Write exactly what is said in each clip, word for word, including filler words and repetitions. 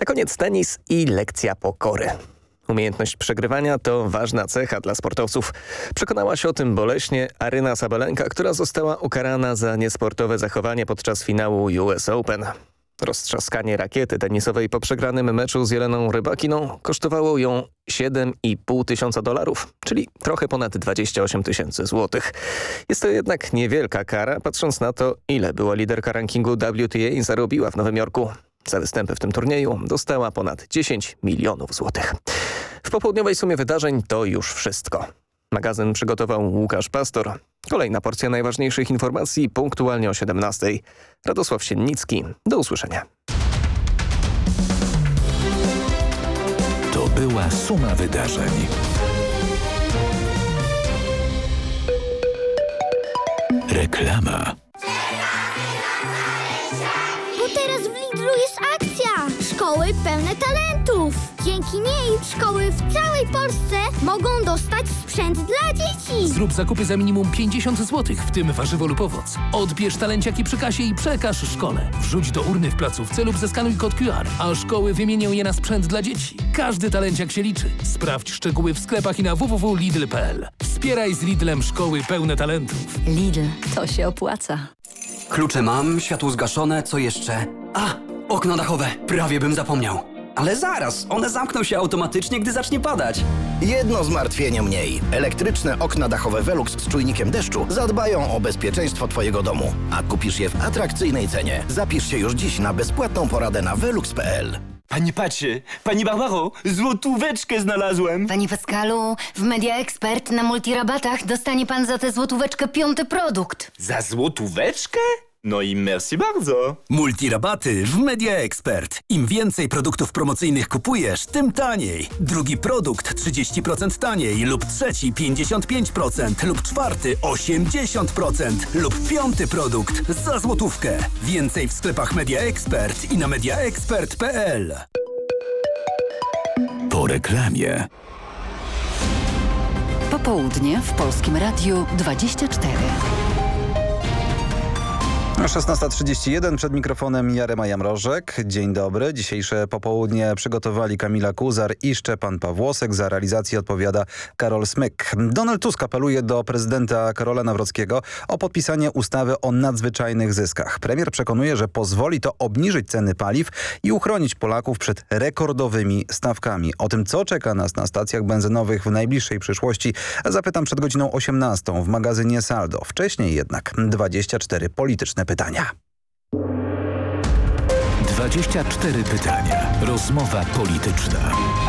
koniec tenis i lekcja pokory. Umiejętność przegrywania to ważna cecha dla sportowców. Przekonała się o tym boleśnie Aryna Sabalenka, która została ukarana za niesportowe zachowanie podczas finału U S Open. Roztrzaskanie rakiety tenisowej po przegranym meczu z Jeleną Rybakiną kosztowało ją siedem i pół tysiąca dolarów, czyli trochę ponad dwadzieścia osiem tysięcy złotych. Jest to jednak niewielka kara, patrząc na to, ile była liderka rankingu W T A i zarobiła w Nowym Jorku. Za występy w tym turnieju dostała ponad dziesięć milionów złotych. W popołudniowej sumie wydarzeń to już wszystko. Magazyn przygotował Łukasz Pastor. Kolejna porcja najważniejszych informacji punktualnie o siedemnastej. Radosław Siennicki. Do usłyszenia. To była suma wydarzeń. Reklama. Bo teraz w Lidlu jest akcja! Szkoły pełne talentów! Dzięki niej szkoły w całej Polsce mogą dostać sprzęt dla dzieci! Zrób zakupy za minimum pięćdziesiąt złotych, w tym warzywo lub owoc. Odbierz talenciaki przy kasie i przekaż szkole. Wrzuć do urny w placówce lub zeskanuj kod Q R, a szkoły wymienią je na sprzęt dla dzieci. Każdy talenciak się liczy. Sprawdź szczegóły w sklepach i na w w w kropka lidl kropka p l. Wspieraj z Lidlem szkoły pełne talentów. Lidl, to się opłaca. Klucze mam, światło zgaszone, co jeszcze? A, okno dachowe, prawie bym zapomniał. Ale zaraz, one zamkną się automatycznie, gdy zacznie padać. Jedno zmartwienie mniej. Elektryczne okna dachowe Velux z czujnikiem deszczu zadbają o bezpieczeństwo Twojego domu. A kupisz je w atrakcyjnej cenie. Zapisz się już dziś na bezpłatną poradę na velux kropka p l. Pani patrzy, pani Barbaro, złotóweczkę znalazłem. Panie Pascalu, w Media Expert na multirabatach dostanie pan za tę złotóweczkę piąty produkt. Za złotóweczkę? No i merci bardzo. Multirabaty w Media Expert. Im więcej produktów promocyjnych kupujesz, tym taniej. Drugi produkt trzydzieści procent taniej lub trzeci pięćdziesiąt pięć procent lub czwarty osiemdziesiąt procent lub piąty produkt za złotówkę. Więcej w sklepach Media Expert i na media expert kropka p l. Po reklamie. Popołudnie w Polskim Radiu dwadzieścia cztery. szesnasta trzydzieści jeden, przed mikrofonem Jarema Jamrożek. Dzień dobry. Dzisiejsze popołudnie przygotowali Kamila Kuzar i Szczepan Pawłosek. Za realizację odpowiada Karol Smyk. Donald Tusk apeluje do prezydenta Karola Nawrockiego o podpisanie ustawy o nadzwyczajnych zyskach. Premier przekonuje, że pozwoli to obniżyć ceny paliw i uchronić Polaków przed rekordowymi stawkami. O tym, co czeka nas na stacjach benzynowych w najbliższej przyszłości, zapytam przed godziną osiemnastą w magazynie Saldo. Wcześniej jednak dwadzieścia cztery polityczne pytania. dwadzieścia cztery pytania. Rozmowa polityczna.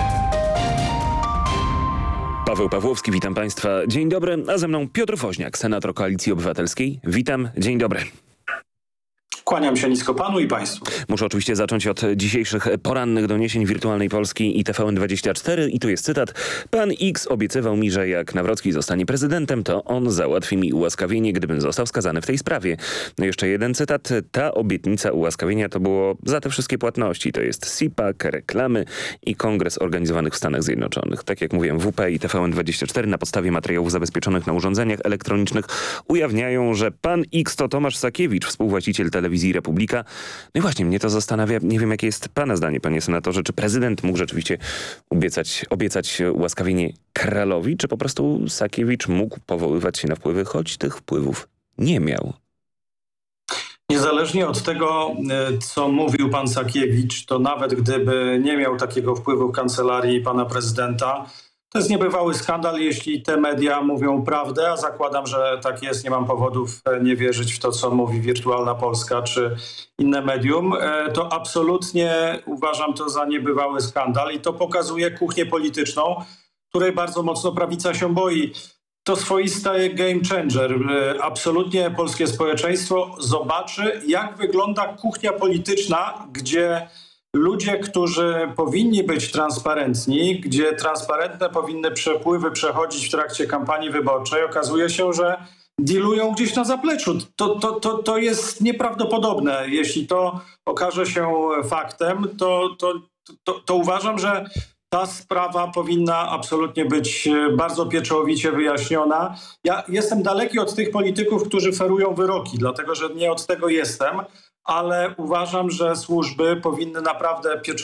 Paweł Pawłowski, witam Państwa. Dzień dobry, a ze mną Piotr Woźniak, senator Koalicji Obywatelskiej. Witam, dzień dobry. Kłaniam się nisko panu i państwu. Muszę oczywiście zacząć od dzisiejszych porannych doniesień Wirtualnej Polski i T V N dwadzieścia cztery i tu jest cytat. Pan X obiecywał mi, że jak Nawrocki zostanie prezydentem, to on załatwi mi ułaskawienie, gdybym został skazany w tej sprawie. No jeszcze jeden cytat. Ta obietnica ułaskawienia to było za te wszystkie płatności. To jest S I P A C, reklamy i kongres organizowanych w Stanach Zjednoczonych. Tak jak mówiłem, W P i T V N dwadzieścia cztery na podstawie materiałów zabezpieczonych na urządzeniach elektronicznych ujawniają, że pan X to Tomasz Sakiewicz, współwłaściciel telewizji Republika. No i właśnie, mnie to zastanawia, nie wiem, jakie jest pana zdanie, panie senatorze, czy prezydent mógł rzeczywiście obiecać, obiecać ułaskawienie Karolowi, czy po prostu Sakiewicz mógł powoływać się na wpływy, choć tych wpływów nie miał? Niezależnie od tego, co mówił pan Sakiewicz, to nawet gdyby nie miał takiego wpływu w kancelarii pana prezydenta, to jest niebywały skandal, jeśli te media mówią prawdę, a zakładam, że tak jest. Nie mam powodów nie wierzyć w to, co mówi Wirtualna Polska czy inne medium. To absolutnie uważam to za niebywały skandal i to pokazuje kuchnię polityczną, której bardzo mocno prawica się boi. To swoisty game changer. Absolutnie polskie społeczeństwo zobaczy, jak wygląda kuchnia polityczna, gdzie ludzie, którzy powinni być transparentni, gdzie transparentne powinny przepływy przechodzić w trakcie kampanii wyborczej, okazuje się, że dealują gdzieś na zapleczu. To, to, to, to jest nieprawdopodobne. Jeśli to okaże się faktem, to, to, to, to uważam, że ta sprawa powinna absolutnie być bardzo pieczołowicie wyjaśniona. Ja jestem daleki od tych polityków, którzy ferują wyroki, dlatego że nie od tego jestem, ale uważam, że służby powinny naprawdę pieczołowicie